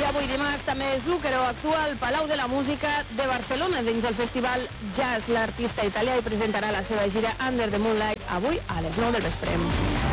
avui dimarts també Zucchero actua al Palau de la Música de Barcelona dins el festival Jazz. L'artista italià hi presentarà la seva gira Under the Moonlight avui a les 9 del vespre.